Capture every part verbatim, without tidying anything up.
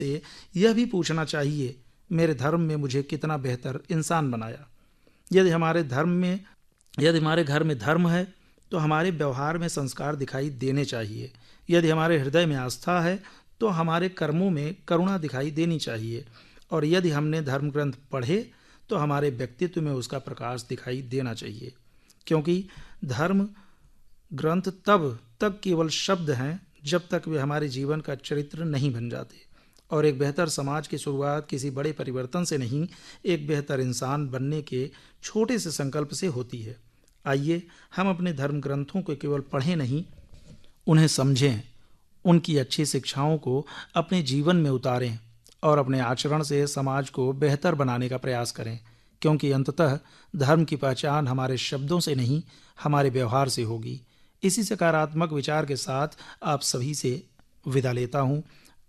से यह भी पूछना चाहिए, मेरे धर्म में मुझे कितना बेहतर इंसान बनाया। यदि हमारे धर्म में यदि हमारे घर में धर्म है तो हमारे व्यवहार में संस्कार दिखाई देने चाहिए। यदि हमारे हृदय में आस्था है तो हमारे कर्मों में करुणा दिखाई देनी चाहिए। और यदि हमने धर्म ग्रंथ पढ़े तो हमारे व्यक्तित्व में उसका प्रकाश दिखाई देना चाहिए। क्योंकि धर्म ग्रंथ तब तक केवल शब्द हैं जब तक वे हमारे जीवन का चरित्र नहीं बन जाते। और एक बेहतर समाज की शुरुआत किसी बड़े परिवर्तन से नहीं, एक बेहतर इंसान बनने के छोटे से संकल्प से होती है। आइए हम अपने धर्म ग्रंथों को केवल पढ़ें नहीं, उन्हें समझें, उनकी अच्छी शिक्षाओं को अपने जीवन में उतारें और अपने आचरण से समाज को बेहतर बनाने का प्रयास करें। क्योंकि अंततः धर्म की पहचान हमारे शब्दों से नहीं, हमारे व्यवहार से होगी। इसी सकारात्मक विचार के साथ आप सभी से विदा लेता हूँ।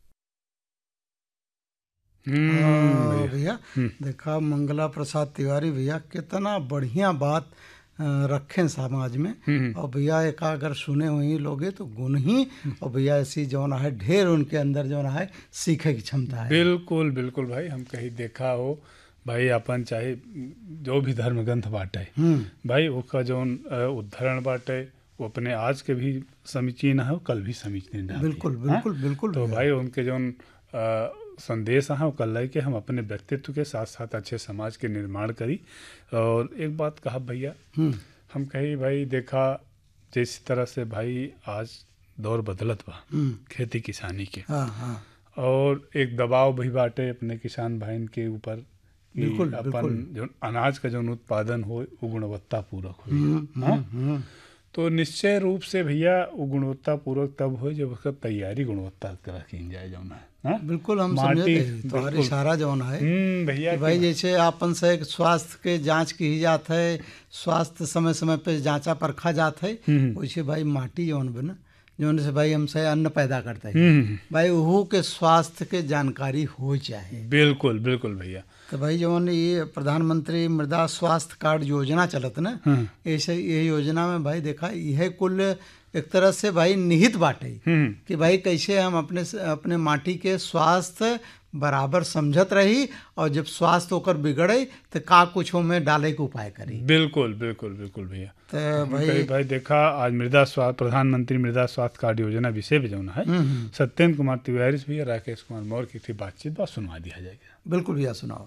हाँ भैया, देखा मंगला प्रसाद तिवारी भैया कितना बढ़िया बात अ, रखें समाज में। और भैया एक अगर सुने हुई लोगे तो गुण ही, और भैया ऐसी जौन है ढेर उनके अंदर जौन है सीखे की क्षमता है। बिल्कुल बिल्कुल भाई, हम कहीं देखा हो भाई, अपन चाहे जो भी धर्म ग्रंथ बाटे भाई, उसका जौन अ, उद्धरण बाटे वो अपने आज के भी समीचीन है, कल भी समीचीन है। बिल्कुल बिल्कुल बिल्कुल तो भैया। भाई उनके जौन अ, संदेश है वो कल है कि हम अपने व्यक्तित्व के साथ साथ अच्छे समाज के निर्माण करी। और एक बात कहा भैया, हम कहीं भाई देखा जिस तरह से भाई आज दौर बदलत बा खेती किसानी के, हाँ हाँ और एक दबाव भी बाटे अपने किसान भाई के ऊपर कि बिल्कुल, अपन बिल्कुल। जो अनाज का जो उत्पादन हो वो गुणवत्ता पूर्वक हो। हाँ? तो निश्चय रूप से भैया वो गुणवत्ता पूर्वक तब हो जब उसका तैयारी गुणवत्ता कर रखी जाए जौन है। हाँ? बिल्कुल हम माटी, समझते तुम्हारी बिल्कुल। इशारा जौन है हम्म, भैया कि भाई कि- जैसे आपन से एक स्वास्थ्य के जांच की जात है, स्वास्थ्य समय समय पे जांचा परखा जात है, वैसे भाई माटी जौन बना जौन से भाई हमसे अन्न पैदा करता है भाई वहू के स्वास्थ्य के जानकारी हो चाहे। बिल्कुल बिल्कुल भैया। तो भाई जौन ये प्रधानमंत्री मृदा स्वास्थ्य कार्ड योजना चलत ना, ऐसे ये योजना में भाई देखा यह कुल एक तरह से भाई निहित बाटे कि भाई कैसे हम अपने अपने माटी के स्वास्थ्य बराबर समझत रही, और जब स्वास्थ्य होकर बिगड़े तो का कुछ में डाले के उपाय करी। बिल्कुल बिल्कुल बिल्कुल भैया। तो हम भाई कहीं भाई देखा आज मृदा स्वास्थ्य प्रधानमंत्री मृदा स्वास्थ्य कार्ड योजना विषय पे जौन है सत्येंद्र कुमार तिवारी से भैया राकेश कुमार मौर्य की थी बातचीत बात सुनवा दिया जाएगा। बिल्कुल भैया सुनाओ।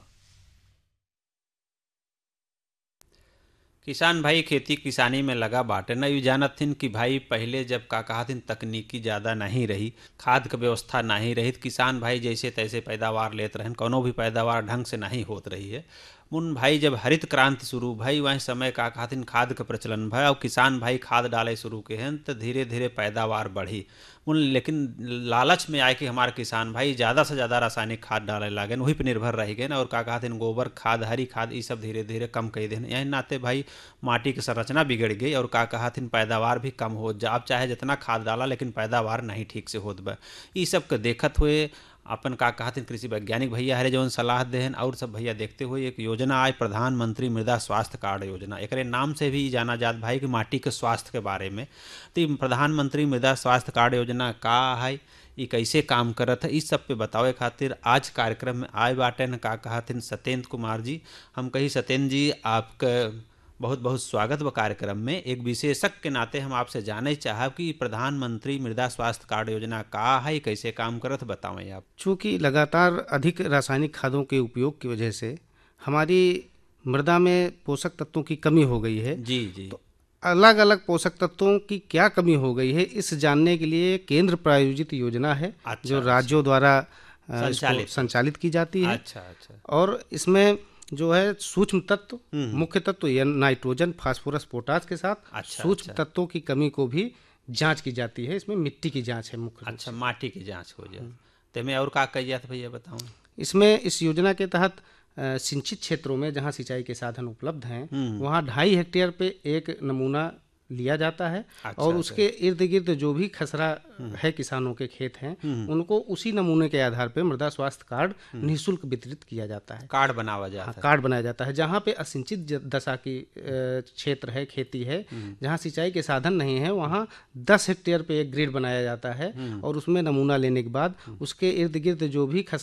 किसान भाई खेती किसानी में लगा बाटे न, यू जानत थिन कि भाई पहले जब का कहा थिन तकनीकी ज़्यादा नहीं रही, खाद का व्यवस्था नहीं रही, तो किसान भाई जैसे तैसे पैदावार लेते रहन, कोनो भी पैदावार ढंग से नहीं होत रही है। मुन भाई जब हरित क्रांति शुरू भाई वहीं समय का कहा थिन खाद का प्रचलन भाई, और किसान भाई खाद डाले शुरू के हैं तो धीरे धीरे पैदावार बढ़ी मुन। लेकिन लालच में आए कि हमारे किसान भाई ज़्यादा से ज़्यादा रासायनिक खाद डाले लागे, वहीं पर निर्भर रह गए, और का कहा थिन गोबर खाद हरी खाद ये सब धीरे धीरे कम कर देन। यही नाते भाई माटी की संरचना बिगड़ गई, और का कहा थिन पैदावार भी कम हो जा। अब चाहे जितना खाद डाला लेकिन पैदावार नहीं ठीक से होत बा। ये सब के देखत हुए अपन का कहते हैं कृषि वैज्ञानिक भैया हरे जौन सलाह देहन और सब भैया देखते हुए एक योजना आए प्रधानमंत्री मृदा स्वास्थ्य कार्ड योजना। एक नाम से भी जाना जात भाई कि माटी के स्वास्थ्य के बारे में। तो प्रधानमंत्री मृदा स्वास्थ्य कार्ड योजना का है, ये कैसे काम करत है, इस सब पे बतावे खातिर आज कार्यक्रम में आए बाटे न का कहते सत्येंद्र कुमार जी। हम कही सत्येंद्र जी आपका बहुत बहुत स्वागत व कार्यक्रम में। एक विशेषज्ञ के नाते हम आपसे जाने चाहब कि प्रधानमंत्री मृदा स्वास्थ्य कार्ड योजना का है, कैसे काम करत बतावें आप। चूँकि लगातार अधिक रासायनिक खादों के उपयोग की वजह से हमारी मृदा में पोषक तत्वों की कमी हो गई है। जी जी। तो अलग अलग पोषक तत्वों की क्या कमी हो गई है इस जानने के लिए केंद्र प्रायोजित योजना है। अच्छा, जो अच्छा। राज्यों द्वारा अ, संचालित इसको संचालित की जाती है। अच्छा अच्छा। और इसमें जो है सूक्ष्म तत्व, मुख्य तत्व या नाइट्रोजन फास्फोरस पोटास के साथ अच्छा, सूक्ष्म अच्छा। तत्वों की कमी को भी जांच की जाती है। इसमें मिट्टी की जांच है मुख्य रूप अच्छा, माटी की जांच हो जाए तो मैं और का कही जात भैया बताऊँ। से। इसमें इस योजना के तहत अ, सिंचित क्षेत्रों में जहां सिंचाई के साधन उपलब्ध हैं वहां ढाई हेक्टेयर पे एक नमूना लिया जाता है। अच्छा, और अच्छा। उसके इर्द गिर्द जो भी खसरा है किसानों के खेत हैं उनको उसी नमूने के आधार पर मृदा स्वास्थ्य कार्ड निःशुल्क वितरित किया जाता है। कार्ड बनावा हाँ, जाता है। कार्ड बनाया जाता है। जहाँ पे असिंचित ज- दशा की अ, क्षेत्र है, खेती है, जहाँ सिंचाई के साधन नहीं है, वहाँ दस हेक्टेयर पे एक ग्रिड बनाया जाता है और उसमें नमूना लेने के बाद उसके इर्द गिर्द जो भी खसरा